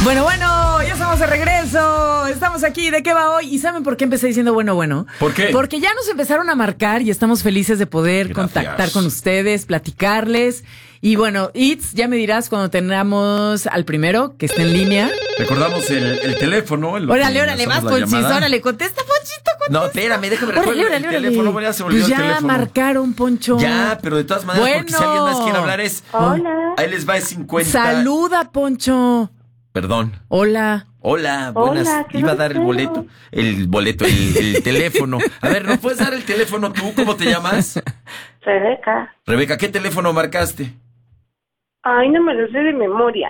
Bueno, ya estamos de regreso. Estamos aquí. ¿De qué va hoy? ¿Y saben por qué empecé diciendo bueno? ¿Por qué? Porque ya nos empezaron a marcar y estamos felices de poder contactar con ustedes, platicarles. Y bueno, Itz, ya me dirás cuando tengamos al primero que esté en línea. Recordamos el teléfono. Órale, vas, Ponchis, órale, contesta, Ponchito, contesta. No, espérame, déjame recordar el teléfono. Ya se volvió pues el teléfono. Ya marcaron, Poncho. Ya, pero de todas maneras, porque si alguien más quiere hablar es... Hola. Ahí les va, es 50... Saluda, Poncho. Perdón. Hola, buenas. Iba a dar el boleto. El teléfono. A ver, ¿no puedes dar el teléfono tú? ¿Cómo te llamas? Rebeca. Rebeca, ¿qué teléfono marcaste? Ay, no me lo sé de memoria.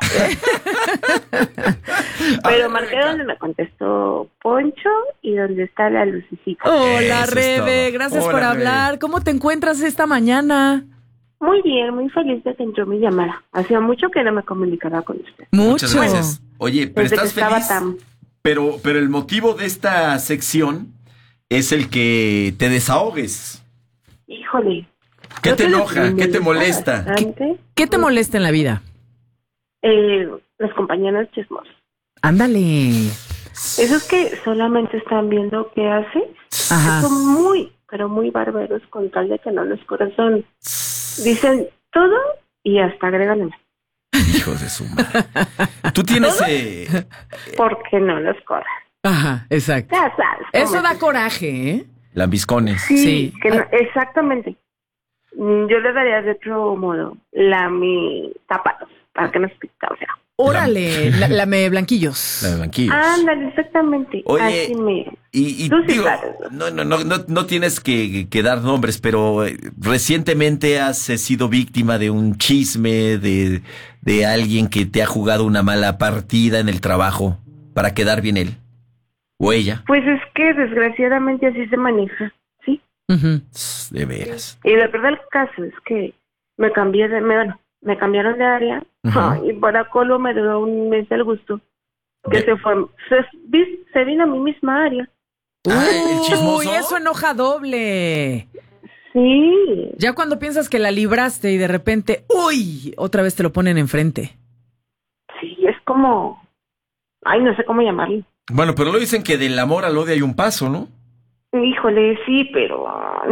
Pero marqué donde me contestó Poncho y donde está la lucecita. Hola, Eso es Rebe, todo. gracias Hola, por Rebe. hablar. ¿Cómo te encuentras esta mañana? Muy bien, muy feliz de que entró mi llamada. Hacía mucho que no me comunicaba con usted. Muchas Mucho. gracias. Oye, pero Desde que estás estaba feliz. tan... Pero el motivo de esta sección es el que te desahogues. Híjole. ¿Qué Creo te que lo enoja? que me ¿Qué te molesta molesta? bastante, ¿Qué te molesta en la vida? los compañeros chismosos. Ándale. Esos que solamente están viendo qué hace, Ajá. son muy, pero muy bárbaros con tal de que no les corazón. Dicen todo y hasta agregan más. Hijos de su madre. Tú tienes... Porque no los corran. Ajá, exacto. Ya sabes. Eso cómo da es. coraje, ¿eh? lambiscones. Sí, Sí. que no- exactamente. Yo le daría de otro modo mi tapados para que no se pica, o sea. Órale, lame blanquillos. La de banquillos. Ándale, exactamente. Oye, Así me... Y Tú sí digo, sabes. no tienes que dar nombres, pero recientemente has sido víctima de un chisme de alguien que te ha jugado una mala partida en el trabajo para quedar bien él o ella. Pues es que desgraciadamente así se maneja, ¿sí? Ujú. De veras. Y la verdad el caso es que me cambiaron de área. Ujú. Y para Colo me dio un mes del gusto que se vino a mi misma área. ¿El chismoso? Uy, eso enoja doble. Sí. Ya cuando piensas que la libraste y de repente, uy, otra vez te lo ponen enfrente. Sí, es como... Ay, no sé cómo llamarlo. Bueno, pero lo dicen que del amor al odio hay un paso, ¿no? Híjole, sí, pero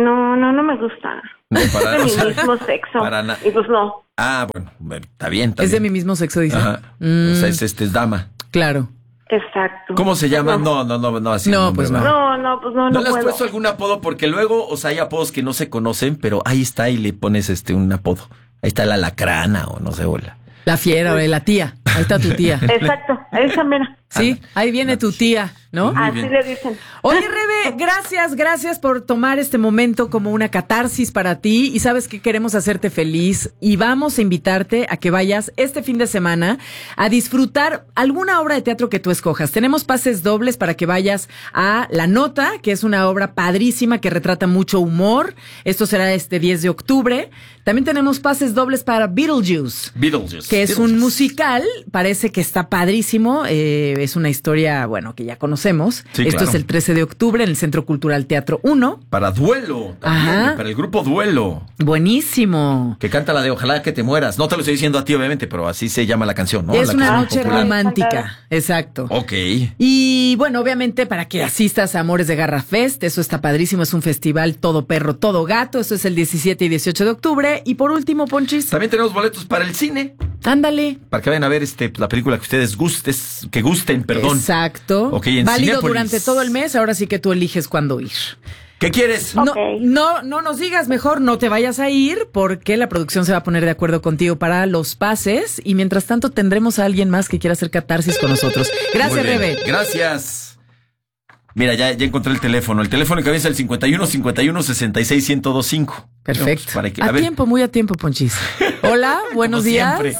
no me gusta. No, Es de o mi sea, mismo sexo. para Y pues no. Ah, bueno, está bien. Es de mi mismo sexo, dice. Ajá. O sea, es dama. Claro. Exacto. ¿Cómo se llama? No, así. No, hombre, pues no. va. No, pues ¿No no le has puedo. puesto algún apodo? Porque luego, o sea, hay apodos que no se conocen, pero ahí está y le pones un apodo. Ahí está la lacrana o no sé, hola. La fiera, la tía. Ahí está tu tía. Exacto, esa mera. Sí, ahí viene tu tía, ¿no? Muy Así bien. le dicen. Oye, Rebe, gracias por tomar este momento como una catarsis para ti. Y sabes que queremos hacerte feliz y vamos a invitarte a que vayas este fin de semana a disfrutar alguna obra de teatro que tú escojas. Tenemos pases dobles para que vayas a La Nota, que es una obra padrísima que retrata mucho humor. Esto será este 10 de octubre. También tenemos pases dobles para Beetlejuice, que es un musical, parece que está padrísimo, es una historia, bueno, que ya conocemos. Sí, Esto claro. es el 13 de octubre en el Centro Cultural Teatro 1. Para Duelo, también, Ajá. y para el grupo Duelo, Buenísimo. que canta la de Ojalá que te mueras. No te lo estoy diciendo a ti, obviamente, pero así se llama la canción, ¿no? Es La una canción noche popular. romántica, exacto. Ok. Y bueno, obviamente para que asistas a Amores de Garra Fest, eso está padrísimo, es un festival todo perro, todo gato, eso es el 17 y 18 de octubre. Y por último, Ponchis, También tenemos boletos para el cine, ándale. para que vayan a ver la película que ustedes gusten, perdón. Exacto. Ok, en válido Cinépolis. durante todo el mes, ahora sí que tú eliges cuándo ir. ¿Qué quieres? Ok. No nos digas, mejor no te vayas a ir porque la producción se va a poner de acuerdo contigo para los pases y mientras tanto tendremos a alguien más que quiera hacer catarsis con nosotros. Gracias, Muy bien. Rebe. Gracias. Mira, ya encontré el teléfono. El teléfono que comienza el 51 51 66 1025. Perfecto. Para que, A tiempo, muy a tiempo, Ponchis. Hola, buenos como días. siempre.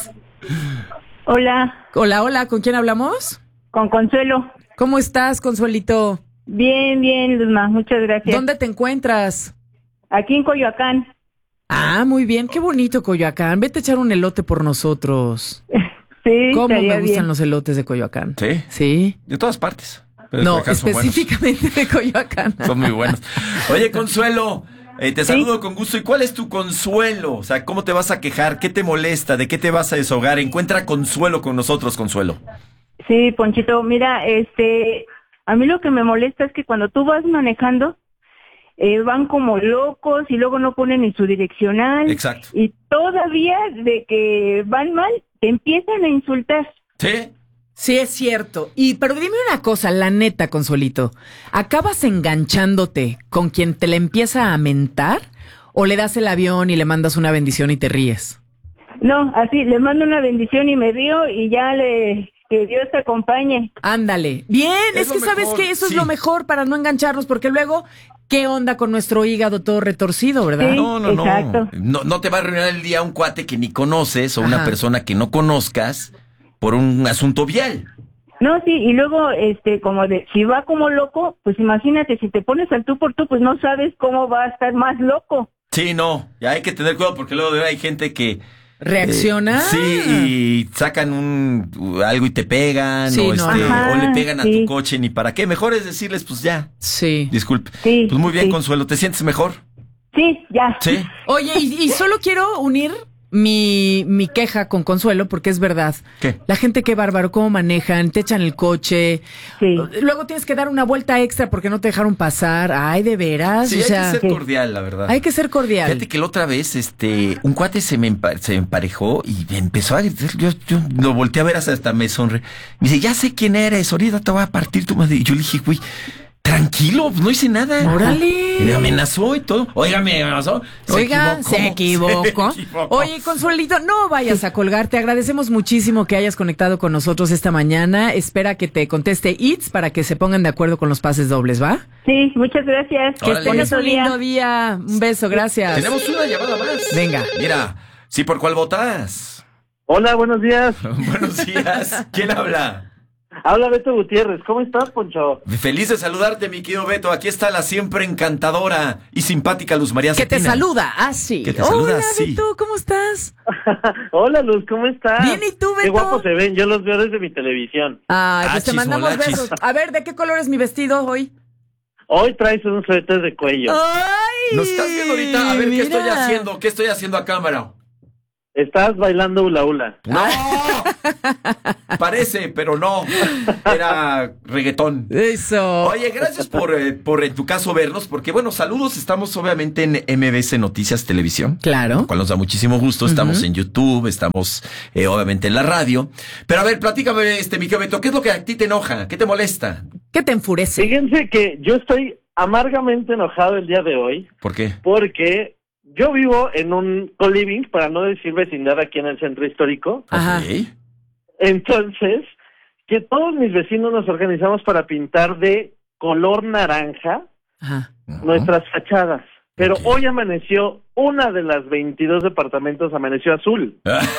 Hola, Hola, ¿con quién hablamos? con Consuelo. ¿Cómo estás, Consuelito? Bien, Luzma, muchas gracias. ¿Dónde te encuentras? Aquí en Coyoacán. Ah, muy bien, qué bonito Coyoacán. Vete a echar un elote por nosotros. Sí, ¿Cómo me estaría gustan bien. los elotes de Coyoacán? Sí. Sí. De todas partes. Pero No, acá son buenos. específicamente de Coyoacán. Son muy buenos. Oye, Consuelo, te saludo con gusto. ¿Y cuál es tu consuelo? O sea, ¿cómo te vas a quejar? ¿Qué te molesta? ¿De qué te vas a deshogar? Encuentra consuelo con nosotros, Consuelo. Sí, Ponchito, mira, a mí lo que me molesta es que cuando tú vas manejando, van como locos y luego no ponen ni su direccional. Exacto. Y todavía de que van mal, te empiezan a insultar. Sí. Sí, es cierto. Pero dime una cosa, la neta, Consuelito. ¿Acabas enganchándote con quien te le empieza a mentar? ¿O le das el avión y le mandas una bendición y te ríes? No, así, le mando una bendición y me río y ya que Dios te acompañe. Ándale. Bien, es que lo sabes mejor, que eso sí. es lo mejor para no engancharnos, porque luego, ¿qué onda con nuestro hígado todo retorcido, verdad? Sí. No. Exacto. No te va a arruinar el día un cuate que ni conoces o una Ajá. persona que no conozcas por un asunto vial. No, sí, y luego, como si va como loco, pues imagínate, si te pones al tú por tú, pues no sabes cómo va a estar más loco. Sí, no, ya hay que tener cuidado porque luego hay gente que ¿Reacciona? sí, y sacan algo y te pegan Sí, o, no. o le pegan a tu Sí. coche ni para qué. Mejor es decirles, pues ya, Sí. disculpe. Sí, Pues muy bien, sí. Consuelo, ¿te sientes mejor? Sí, ya. Sí. Oye, y solo quiero unir mi queja con Consuelo, porque es verdad. ¿Qué? La gente que bárbaro, cómo manejan, te echan el coche. Sí. Luego tienes que dar una vuelta extra porque no te dejaron pasar. Ay, de veras. Sí, o sea, hay que ser cordial, la verdad. hay que ser cordial. Fíjate que la otra vez, un cuate se me emparejó y me empezó a gritar. Yo lo volteé a ver hasta me sonreí. Me dice, ya sé quién eres, ahorita te voy a partir tu madre. Y yo le dije, güey, tranquilo, pues no hice nada. ¡Órale! Y me amenazó y todo. Oiga, me amenazó. Oiga, se equivocó. Se equivocó. Oye, Consuelito, no vayas a colgar. Te agradecemos muchísimo que hayas conectado con nosotros esta mañana. Espera que te conteste Itz para que se pongan de acuerdo con los pases dobles, ¿va? Sí, muchas gracias. Órale. Que tengas un Bonito día. lindo día. Un beso, gracias. Tenemos una llamada más. Venga. Mira, sí, ¿por cuál votas? Hola, buenos días. Buenos días. ¿Quién habla? Habla Beto Gutiérrez. ¿Cómo estás, Poncho? Feliz de saludarte, mi querido Beto. Aquí está la siempre encantadora y simpática Luz María Que te Cetina. saluda. Ah, sí. Que te saluda, Hola, sí. Beto, ¿cómo estás? Hola, Luz, ¿cómo estás? Bien, ¿y tú, Qué Beto? guapos se ven. Yo los veo desde mi televisión. Ay, pues te Achis, mandamos molachis. besos. A ver, ¿de qué color es mi vestido hoy? Hoy traes un suéter de cuello. ¡Ay! ¿Nos estás viendo ahorita? A ver, ¿qué estoy mira. haciendo? ¿Qué estoy haciendo a cámara? Estás bailando hula hula. ¡No! Parece, pero no. Era reggaetón. Eso. Oye, gracias por en tu caso vernos, porque bueno, saludos, estamos obviamente en MBC Noticias Televisión, Claro. lo cual nos da muchísimo gusto, estamos en YouTube, estamos obviamente en la radio, pero a ver, platícame, mi querido Beto, ¿qué es lo que a ti te enoja? ¿Qué te molesta? ¿Qué te enfurece? Fíjense que yo estoy amargamente enojado el día de hoy ¿Por qué? porque yo vivo en un co-living, para no decir vecindad, aquí en el centro histórico. Ajá. Ok. Entonces, que todos mis vecinos nos organizamos para pintar de color naranja Ajá. nuestras fachadas. Pero Ok. hoy amaneció, una de las 22 departamentos amaneció azul.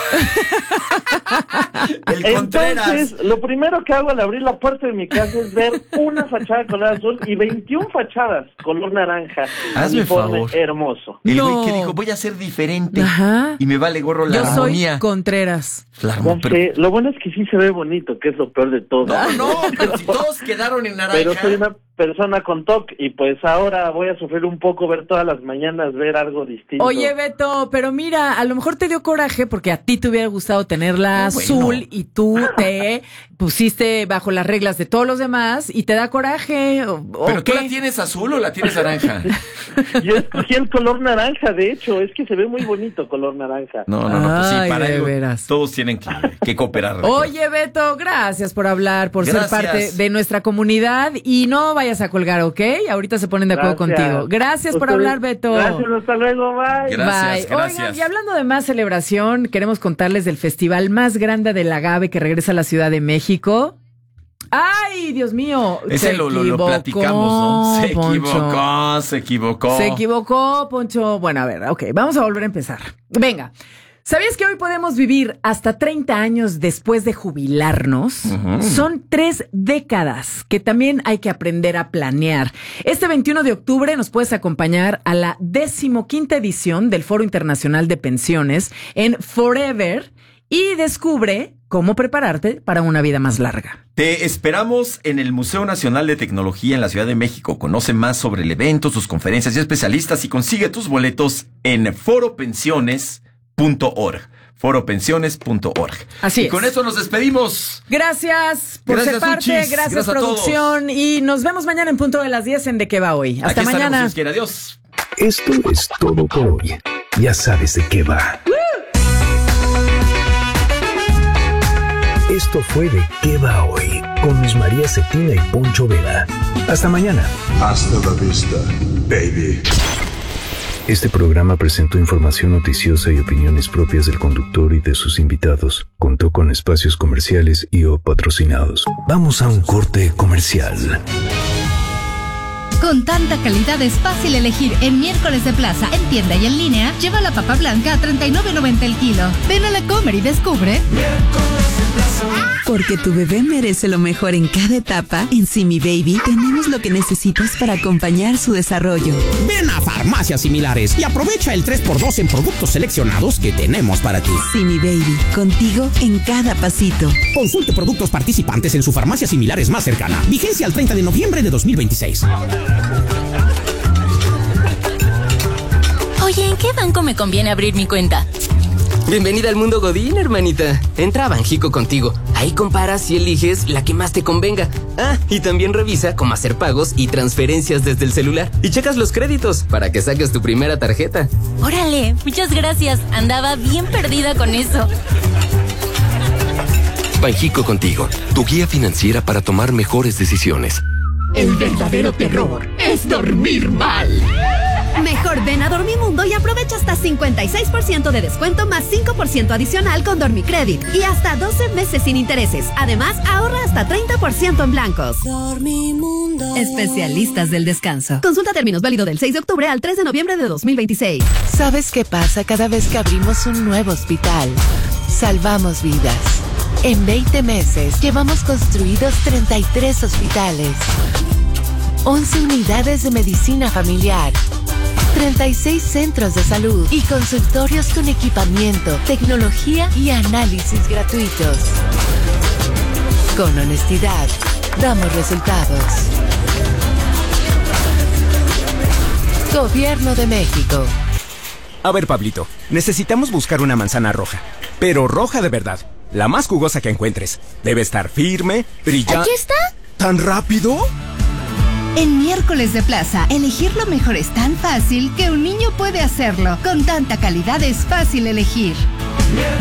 El Contreras. Entonces, lo primero que hago al abrir la puerta de mi casa es ver una fachada color azul y 21 fachadas color naranja. Hazme Uniforme favor. hermoso. El No. güey que dijo, voy a ser diferente. Ajá. Y me vale gorro la Yo soy armonía. Contreras. La Ya armonía, pero- sé, lo bueno es que sí se ve bonito, que es lo peor de todo. No, pero si todos quedaron en naranja. Pero soy una persona con TOC y pues ahora voy a sufrir un poco, ver todas las mañanas, ver algo distinto. Oye, Beto, pero mira, a lo mejor te dio coraje porque a ti te hubiera gustado tenerla No, azul bueno. y tú te pusiste bajo las reglas de todos los demás y te da coraje. ¿O ¿Pero tú qué? la tienes azul o la tienes naranja? Yo escogí el color naranja, de hecho, es que se ve muy bonito color naranja. No, pues sí, Ay, para de ello veras. todos tienen que cooperar. Oye, Beto, gracias por hablar, por Gracias. ser parte de nuestra comunidad y no vayas a colgar, ¿ok? Ahorita se ponen de acuerdo Gracias. contigo. Gracias por Ustedes- hablar, Beto. Gracias, hasta luego, bye. Gracias, Bye. gracias. Oigan, y hablando de más celebración, queremos contarles del festival más grande del agave que regresa a la Ciudad de México. ¡Ay, Dios mío! Ese lo platicamos, ¿no? Se equivocó. Se equivocó, Poncho. Bueno, a ver, ok, vamos a volver a empezar. Venga. ¿Sabías que hoy podemos vivir hasta 30 años después de jubilarnos? Ujú. Son 3 décadas que también hay que aprender a planear. Este 21 de octubre nos puedes acompañar a la 15ª edición del Foro Internacional de Pensiones en Forever y descubre cómo prepararte para una vida más larga. Te esperamos en el Museo Nacional de Tecnología en la Ciudad de México. Conoce más sobre el evento, sus conferencias y especialistas y consigue tus boletos en foropensiones.org. foropensiones.org. Así y es. con eso nos despedimos. Gracias por ser parte, Uchis. gracias A producción y nos vemos mañana en punto de las 10 en De Qué Va Hoy. Hasta Aquí estaremos, mañana. si Dios quiere. Adiós. Esto es todo por hoy. Ya sabes de qué va. Esto fue De Qué Va Hoy con Luis María Cetina y Poncho Vela. Hasta mañana. Hasta la vista, baby. Este programa presentó información noticiosa y opiniones propias del conductor y de sus invitados. Contó con espacios comerciales y o patrocinados. Vamos a un corte comercial. Con tanta calidad es fácil elegir en Miércoles de Plaza, en tienda y en línea. Lleva la papa blanca a $39.90 el kilo. Ven a la Comer y descubre. Porque tu bebé merece lo mejor en cada etapa, en Simi Baby tenemos lo que necesitas para acompañar su desarrollo. Ven a Farmacias Similares y aprovecha el 3x2 en productos seleccionados que tenemos para ti. Simi Baby, contigo en cada pasito. Consulte productos participantes en su farmacia Similares más cercana. Vigencia al 30 de noviembre de 2026. Oye, ¿en qué banco me conviene abrir mi cuenta? Bienvenida al mundo Godín, hermanita. Entra a Banjico Contigo. Ahí comparas y eliges la que más te convenga. Ah, y también revisa cómo hacer pagos y transferencias desde el celular. Y checas los créditos para que saques tu primera tarjeta. Órale, muchas gracias. Andaba bien perdida con eso. Banjico Contigo, tu guía financiera para tomar mejores decisiones. El verdadero terror es dormir mal. Mejor ven a Dormimundo y aprovecha hasta 56% de descuento más 5% adicional con Dormicredit y hasta 12 meses sin intereses. Además, ahorra hasta 30% en blancos. Dormimundo. Especialistas del descanso. Consulta términos válido del 6 de octubre al 3 de noviembre de 2026. ¿Sabes qué pasa cada vez que abrimos un nuevo hospital? Salvamos vidas. En 20 meses llevamos construidos 33 hospitales, 11 unidades de medicina familiar, 36 centros de salud y consultorios con equipamiento, tecnología y análisis gratuitos. Con honestidad, damos resultados. Gobierno de México. A ver, Pablito, necesitamos buscar una manzana roja, pero roja de verdad, la más jugosa que encuentres. Debe estar firme, brillante. ¿Aquí está? ¿Tan rápido? En Miércoles de Plaza, elegir lo mejor es tan fácil que un niño puede hacerlo. Con tanta calidad es fácil elegir.